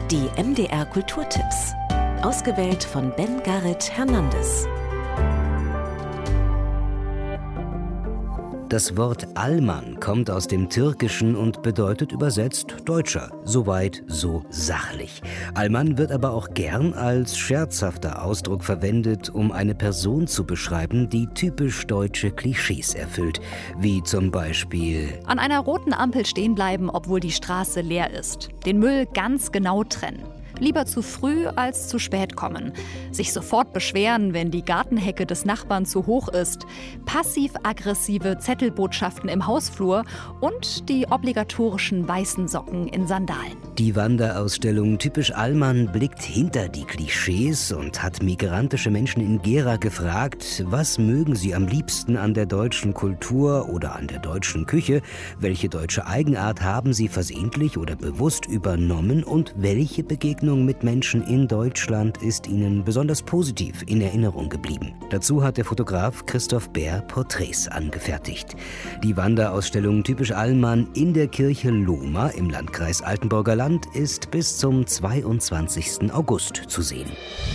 Die MDR Kulturtipps. Ausgewählt von Ben Garret Hernandez. Das Wort Alman kommt aus dem Türkischen und bedeutet übersetzt Deutscher. Soweit so sachlich. Alman wird aber auch gern als scherzhafter Ausdruck verwendet, um eine Person zu beschreiben, die typisch deutsche Klischees erfüllt. Wie zum Beispiel: An einer roten Ampel stehen bleiben, obwohl die Straße leer ist. Den Müll ganz genau trennen. Lieber zu früh als zu spät kommen. Sich sofort beschweren, wenn die Gartenhecke des Nachbarn zu hoch ist. Passiv-aggressive Zettelbotschaften im Hausflur und die obligatorischen weißen Socken in Sandalen. Die Wanderausstellung Typisch Alman blickt hinter die Klischees und hat migrantische Menschen in Gera gefragt, was mögen sie am liebsten an der deutschen Kultur oder an der deutschen Küche, welche deutsche Eigenart haben sie versehentlich oder bewusst übernommen und welche Begegnungen mit Menschen in Deutschland ist ihnen besonders positiv in Erinnerung geblieben. Dazu hat der Fotograf Christoph Bär Porträts angefertigt. Die Wanderausstellung Typisch Alman in der Kirche Lohmar im Landkreis Altenburger Land ist bis zum 22. August zu sehen.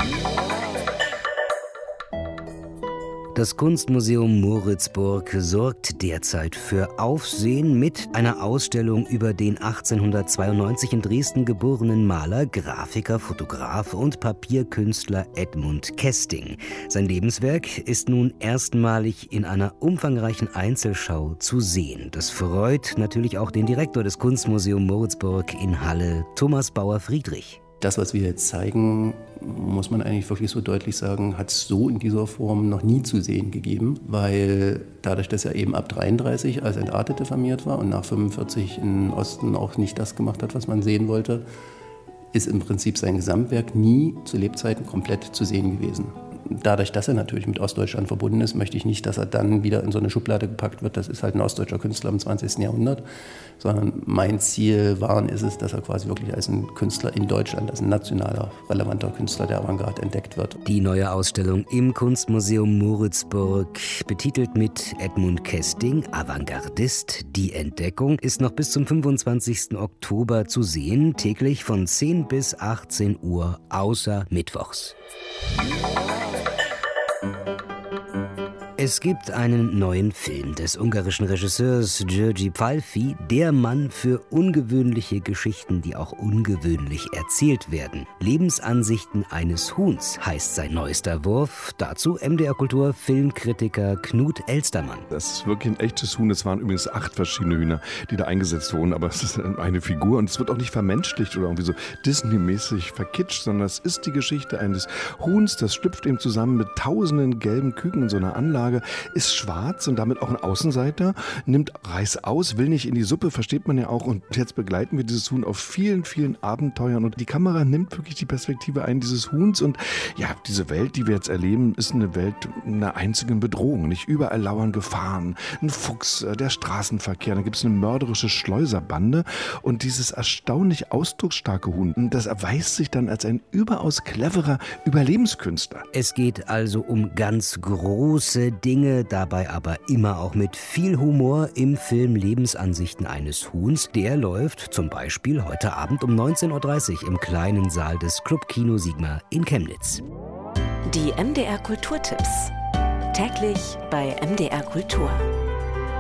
Das Kunstmuseum Moritzburg sorgt derzeit für Aufsehen mit einer Ausstellung über den 1892 in Dresden geborenen Maler, Grafiker, Fotograf und Papierkünstler Edmund Kesting. Sein Lebenswerk ist nun erstmalig in einer umfangreichen Einzelschau zu sehen. Das freut natürlich auch den Direktor des Kunstmuseums Moritzburg in Halle, Thomas Bauer-Friedrich. Das, was wir jetzt zeigen, muss man eigentlich wirklich so deutlich sagen, hat es so in dieser Form noch nie zu sehen gegeben, weil dadurch, dass er eben ab 33 als Entartete vermehrt war und nach 45 im Osten auch nicht das gemacht hat, was man sehen wollte, ist im Prinzip sein Gesamtwerk nie zu Lebzeiten komplett zu sehen gewesen. Dadurch, dass er natürlich mit Ostdeutschland verbunden ist, möchte ich nicht, dass er dann wieder in so eine Schublade gepackt wird, das ist halt ein ostdeutscher Künstler im 20. Jahrhundert, sondern mein Ziel ist es, dass er quasi wirklich als ein Künstler in Deutschland, als ein nationaler, relevanter Künstler der Avantgarde entdeckt wird. Die neue Ausstellung im Kunstmuseum Moritzburg, betitelt mit Edmund Kesting, Avantgardist, die Entdeckung, ist noch bis zum 25. Oktober zu sehen, täglich von 10 bis 18 Uhr, außer mittwochs. Es gibt einen neuen Film des ungarischen Regisseurs György Pálffy, der Mann für ungewöhnliche Geschichten, die auch ungewöhnlich erzählt werden. Lebensansichten eines Huhns heißt sein neuester Wurf. Dazu MDR Kultur Filmkritiker Knut Elstermann. Das ist wirklich ein echtes Huhn. Es waren übrigens 8 verschiedene Hühner, die da eingesetzt wurden, aber es ist eine Figur und es wird auch nicht vermenschlicht oder irgendwie so Disney-mäßig verkitscht, sondern es ist die Geschichte eines Huhns, das schlüpft eben zusammen mit tausenden gelben Küken in so einer Anlage, ist schwarz und damit auch ein Außenseiter, nimmt Reis aus, will nicht in die Suppe, versteht man ja auch. Und jetzt begleiten wir dieses Huhn auf vielen, vielen Abenteuern. Und die Kamera nimmt wirklich die Perspektive ein dieses Huhns. Und ja, diese Welt, die wir jetzt erleben, ist eine Welt einer einzigen Bedrohung. Nicht überall lauern Gefahren. Ein Fuchs, der Straßenverkehr, da gibt es eine mörderische Schleuserbande. Und dieses erstaunlich ausdrucksstarke Huhn, das erweist sich dann als ein überaus cleverer Überlebenskünstler. Es geht also um ganz große Dinge, dabei aber immer auch mit viel Humor im Film Lebensansichten eines Huhns. Der läuft zum Beispiel heute Abend um 19.30 Uhr im kleinen Saal des Club-Kino Sigma in Chemnitz. Die MDR Kulturtipps. Täglich bei MDR Kultur.